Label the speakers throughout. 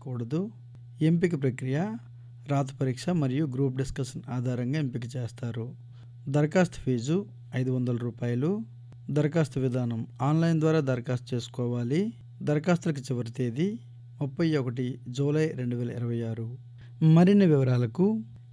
Speaker 1: చేయకూడదు. ఎంపిక ప్రక్రియ రాత పరీక్ష మరియు గ్రూప్ డిస్కషన్ ఆధారంగా ఎంపిక చేస్తారు. దరఖాస్తు ఫీజు 500 రూపాయలు. దరఖాస్తు విధానం ఆన్లైన్ ద్వారా దరఖాస్తు చేసుకోవాలి. దరఖాస్తులకు చివరి తేదీ 31 జూలై 2026. మరిన్ని వివరాలకు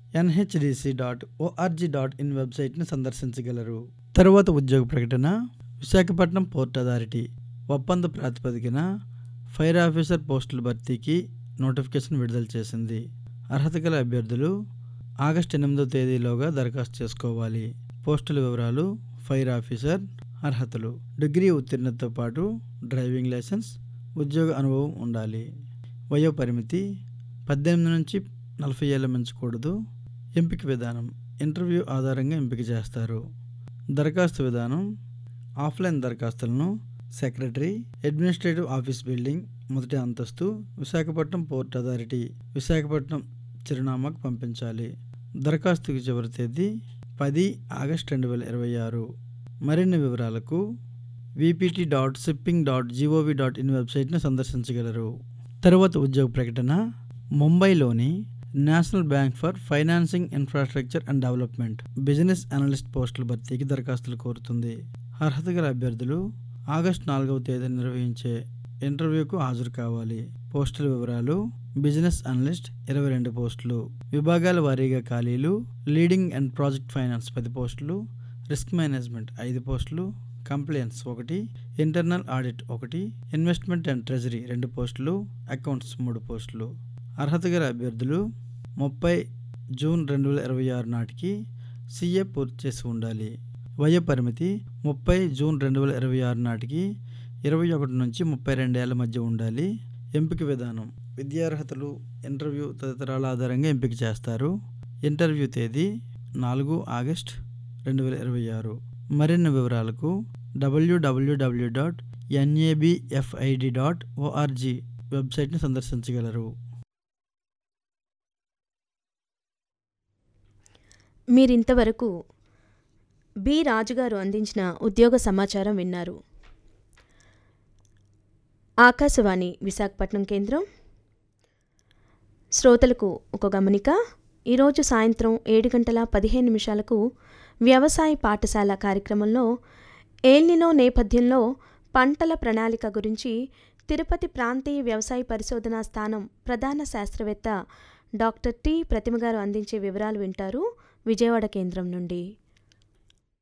Speaker 1: nhdc.org.in వెబ్సైట్ని సందర్శించగలరు. తరువాత ఉద్యోగ ప్రకటన. విశాఖపట్నం పోర్ట్ అథారిటీ ఒప్పంద ప్రాతిపదికన ఫైర్ ఆఫీసర్ పోస్టుల భర్తీకి నోటిఫికేషన్ విడుదల చేసింది. అర్హత గల అభ్యర్థులు ఆగస్టు 8వ తేదీలోగా దరఖాస్తు చేసుకోవాలి. పోస్టుల వివరాలు: ఫైర్ ఆఫీసర్. అర్హతలు: డిగ్రీ ఉత్తీర్ణతతో పాటు డ్రైవింగ్ లైసెన్స్, ఉద్యోగ అనుభవం ఉండాలి. వయో పరిమితి 18 నుంచి 40 ఏళ్ల మించకూడదు. ఎంపిక విధానం ఇంటర్వ్యూ ఆధారంగా ఎంపిక చేస్తారు. దరఖాస్తు విధానం ఆఫ్లైన్ దరఖాస్తులను సెక్రటరీ, అడ్మినిస్ట్రేటివ్ ఆఫీస్ బిల్డింగ్, మొదటి అంతస్తు, విశాఖపట్నం పోర్ట్ అథారిటీ, విశాఖపట్నం చిరునామాకు పంపించాలి. దరఖాస్తుకి చివరి తేదీ 10 ఆగస్టు 2026. మరిన్ని వివరాలకు vpt.shipping.gov.in వెబ్సైట్ని సందర్శించగలరు. తరువాత ఉద్యోగ ప్రకటన. ముంబైలోని national bank for financing infrastructure and development business analyst పోస్టుల భర్తీకి దరఖాస్తులు కోరుతుంది. అర్హత గల అభ్యర్థులు ఆగస్టు 4వ తేదీన నిర్వహించే ఇంటర్వ్యూకు హాజరు కావాలి. పోస్టుల వివరాలు: బిజినెస్ అనలిస్ట్ 22 పోస్టులు. విభాగాల వారీగా ఖాళీలు: లీడింగ్ అండ్ ప్రాజెక్ట్ ఫైనాన్స్ 10 పోస్టులు, రిస్క్ మేనేజ్మెంట్ 5 పోస్టులు, complains 1, internal audit 1, investment and treasury 2 పోస్టులు, అకౌంట్స్ 3 పోస్టులు. అర్హత గల అభ్యర్థులు 30 జూన్ 2026 నాటికి CA పూర్తి చేసి ఉండాలి. వయో పరిమితి 30 జూన్ 2026 నాటికి 21 నుంచి 32 ఏళ్ల మధ్య ఉండాలి. ఎంపిక విధానం విద్యార్హతలు, ఇంటర్వ్యూ తదితరాల ఆధారంగా ఎంపిక చేస్తారు. ఇంటర్వ్యూ తేదీ 4 ఆగస్ట్ 2026. మరిన్ని వివరాలకు www.nabfid.org వెబ్సైట్ని సందర్శించగలరు.
Speaker 2: మీరింతవరకు బి రాజుగారు అందించిన ఉద్యోగ సమాచారం విన్నారు. ఆకాశవాణి విశాఖపట్నం కేంద్రం. శ్రోతలకు ఒక గమనిక. ఈరోజు సాయంత్రం 7:15 వ్యవసాయ పాఠశాల కార్యక్రమంలో ఎల్నినో నేపథ్యంలో పంటల ప్రణాళిక గురించి తిరుపతి ప్రాంతీయ వ్యవసాయ పరిశోధనా స్థానం ప్రధాన శాస్త్రవేత్త డాక్టర్ టి ప్రతిమ గారు అందించే వివరాలు వింటారు విజయవాడ కేంద్రం నుండి.